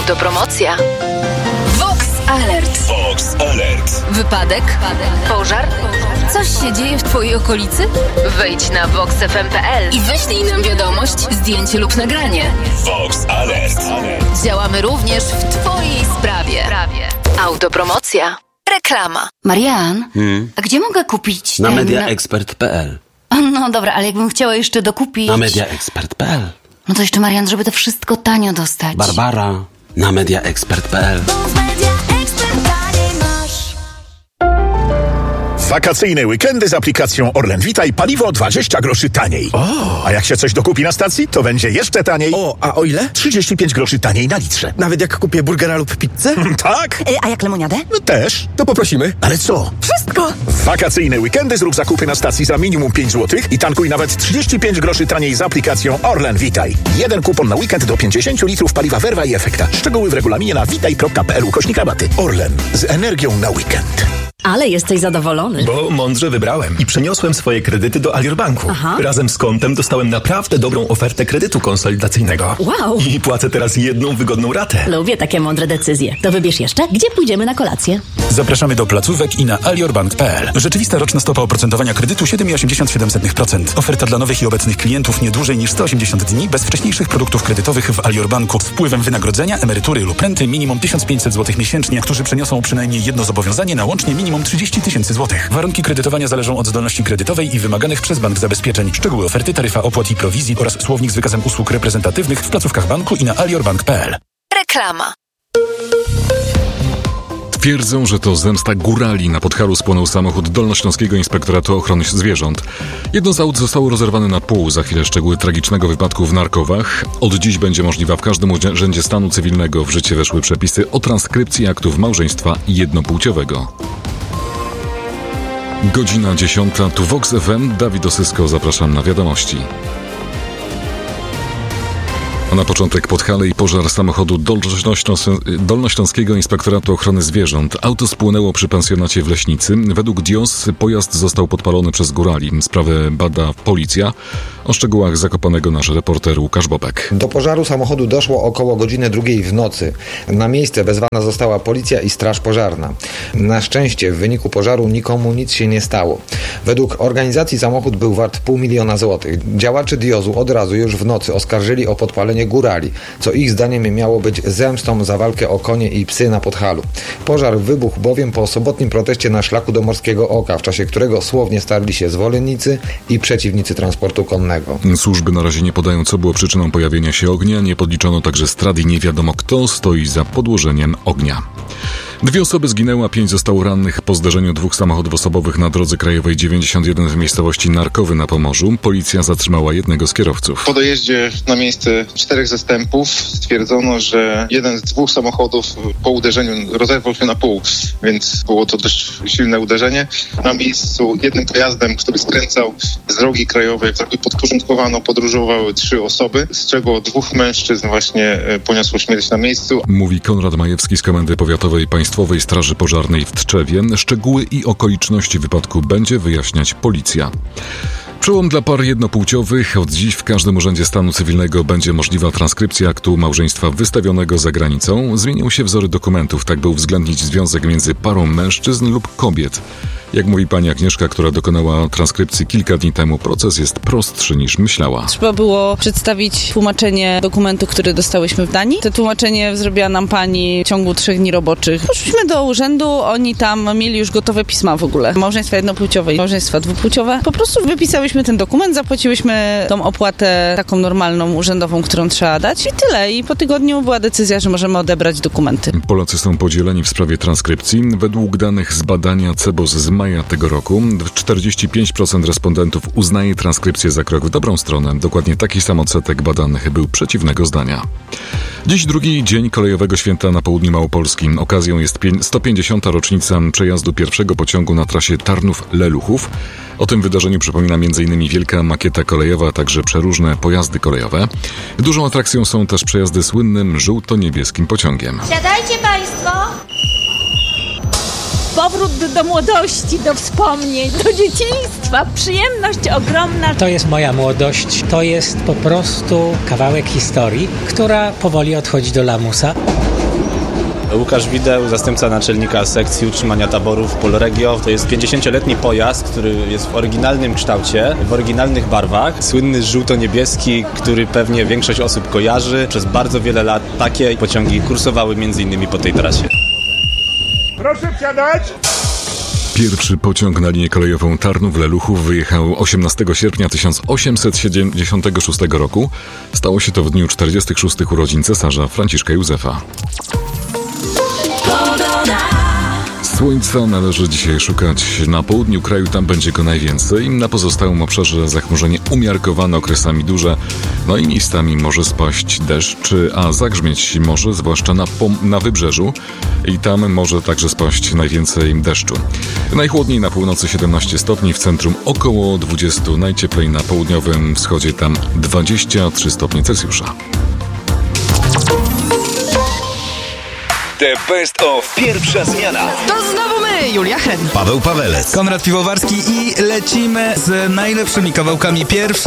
Autopromocja. Vox Alert. Vox Alert. Wypadek? Pożar? Coś się dzieje w twojej okolicy? Wejdź na voxfm.pl i wyślij nam wiadomość, zdjęcie lub nagranie. Vox Alert. Działamy również w twojej sprawie. Autopromocja. Reklama. Marian, a gdzie mogę kupić Na mediaexpert.pl. No dobra, ale jakbym chciała jeszcze dokupić... Na mediaexpert.pl. No to jeszcze, Marian, żeby to wszystko tanio dostać. Barbara. Na mediaexpert.pl. Wakacyjne weekendy z aplikacją Orlen Witaj, paliwo 20 groszy taniej. A jak się coś dokupi na stacji, to będzie jeszcze taniej. A o ile? 35 groszy taniej na litrze. Nawet jak kupię burgera lub pizzę? Tak? A jak lemoniadę? Też. To poprosimy. Ale co? Wszystko! W wakacyjne weekendy zrób zakupy na stacji za minimum 5 zł i tankuj nawet 35 groszy taniej z aplikacją Orlen Witaj. Jeden kupon na weekend do 50 litrów paliwa Verva i Efekta. Szczegóły w regulaminie na witaj.pl/rabaty. Orlen. Z energią na weekend. Ale jesteś zadowolony. Bo mądrze wybrałem i przeniosłem swoje kredyty do Alior Banku. Aha. Razem z kontem dostałem naprawdę dobrą ofertę kredytu konsolidacyjnego. Wow. I płacę teraz jedną wygodną ratę. Lubię takie mądre decyzje. To wybierz jeszcze, gdzie pójdziemy na kolację. Zapraszamy do placówek i na aliorbank.pl. Rzeczywista roczna stopa oprocentowania kredytu 7,87%. Oferta dla nowych i obecnych klientów nie dłużej niż 180 dni bez wcześniejszych produktów kredytowych w Alior Banku z wpływem wynagrodzenia, emerytury lub renty minimum 1500 zł miesięcznie, którzy przeniosą przynajmniej jedno zobowiązanie na łącznie minimum 30 000 złotych. Warunki kredytowania zależą od zdolności kredytowej i wymaganych przez bank zabezpieczeń. Szczegóły oferty, taryfa opłat i prowizji oraz słownik z wykazem usług reprezentatywnych w placówkach banku i na aliorbank.pl. Reklama. Twierdzą, że to zemsta górali. Na Podhalu spłonął samochód Dolnośląskiego Inspektoratu Ochrony Zwierząt. Jedno z aut zostało rozerwane na pół. Za chwilę szczegóły tragicznego wypadku w Narkowach. Od dziś będzie możliwa w każdym urzędzie stanu cywilnego. W życie weszły przepisy o transkrypcji aktów małżeństwa jednopłciowego. Godzina 10. Tu Vox FM. Dawid Osysko. Zapraszam na wiadomości. A na początek Podhale i pożar samochodu Dolnośląskiego Inspektoratu Ochrony Zwierząt. Auto spłonęło przy pensjonacie w Leśnicy. Według DIOS pojazd został podpalony przez górali. Sprawę bada policja. O szczegółach Zakopanego nasz reporter Łukasz Bobek. Do pożaru samochodu doszło około godziny 2 w nocy. Na miejsce wezwana została policja i straż pożarna. Na szczęście w wyniku pożaru nikomu nic się nie stało. Według organizacji samochód był wart 500 000 złotych. Działacze DIOS-u od razu już w nocy oskarżyli o podpalenie górali, co ich zdaniem miało być zemstą za walkę o konie i psy na Podhalu. Pożar wybuchł bowiem po sobotnim proteście na szlaku do Morskiego Oka, w czasie którego słownie starli się zwolennicy i przeciwnicy transportu konnego. Służby na razie nie podają, co było przyczyną pojawienia się ognia. Nie podliczono także strat i nie wiadomo, kto stoi za podłożeniem ognia. 2 osoby zginęły, a 5 zostało rannych po zderzeniu 2 samochodów osobowych na drodze krajowej 91 w miejscowości Narkowy na Pomorzu. Policja zatrzymała jednego z kierowców. Po dojeździe na miejsce 4 zastępów stwierdzono, że jeden z 2 samochodów po uderzeniu rozerwał się na pół, więc było to dość silne uderzenie. Na miejscu jednym pojazdem, który skręcał z drogi krajowej, w podporządkowano, podróżowały 3 osoby, z czego 2 mężczyzn właśnie poniosło śmierć na miejscu. Mówi Konrad Majewski z Komendy Powiatowej Państwowej Straży Pożarnej w Tczewie. Szczegóły i okoliczności wypadku będzie wyjaśniać policja. Przełom dla par jednopłciowych. Od dziś w każdym urzędzie stanu cywilnego będzie możliwa transkrypcja aktu małżeństwa wystawionego za granicą. Zmienią się wzory dokumentów, tak by uwzględnić związek między parą mężczyzn lub kobiet. Jak mówi pani Agnieszka, która dokonała transkrypcji kilka dni temu, proces jest prostszy niż myślała. Trzeba było przedstawić tłumaczenie dokumentu, który dostałyśmy w Danii. To tłumaczenie zrobiła nam pani w ciągu 3 dni roboczych. Poszliśmy do urzędu, oni tam mieli już gotowe pisma w ogóle. Małżeństwa jednopłciowe i małżeństwa dwupłciowe. Po prostu wypisałyśmy ten dokument, zapłaciłyśmy tą opłatę taką normalną, urzędową, którą trzeba dać i tyle. I po tygodniu była decyzja, że możemy odebrać dokumenty. Polacy są podzieleni w sprawie transkrypcji. Według danych z badania CEBOS z maja tego roku 45% respondentów uznaje transkrypcję za krok w dobrą stronę. Dokładnie taki sam odsetek badanych był przeciwnego zdania. Dziś drugi dzień kolejowego święta na południu Małopolski. Okazją jest 150. rocznica przejazdu pierwszego pociągu na trasie Tarnów-Leluchów. O tym wydarzeniu przypomina m.in. wielka makieta kolejowa, a także przeróżne pojazdy kolejowe. Dużą atrakcją są też przejazdy słynnym żółto-niebieskim pociągiem. Siadajcie Państwo! Powrót do młodości, do wspomnień, do dzieciństwa, przyjemność ogromna. To jest moja młodość, to jest po prostu kawałek historii, która powoli odchodzi do lamusa. Łukasz Wideł, zastępca naczelnika sekcji utrzymania taborów Polregio. To jest 50-letni pojazd, który jest w oryginalnym kształcie, w oryginalnych barwach. Słynny żółto-niebieski, który pewnie większość osób kojarzy. Przez bardzo wiele lat takie pociągi kursowały m.in. po tej trasie. Proszę wsiadać! Pierwszy pociąg na linię kolejową Tarnów-Leluchów wyjechał 18 sierpnia 1876 roku. Stało się to w dniu 46. urodzin cesarza Franciszka Józefa. Słońca należy dzisiaj szukać na południu kraju, tam będzie go najwięcej. Na pozostałym obszarze zachmurzenie umiarkowane, okresami duże, no i miejscami może spaść deszcz, a zagrzmieć może, zwłaszcza na wybrzeżu i tam może także spaść najwięcej deszczu. Najchłodniej na północy 17 stopni, w centrum około 20, najcieplej na południowym wschodzie, tam 23 stopnie Celsjusza. The Best of pierwsza zmiana. To znowu my, Julia Hen, Paweł Pawelec, Konrad Piwowarski i lecimy z najlepszymi kawałkami pierwszej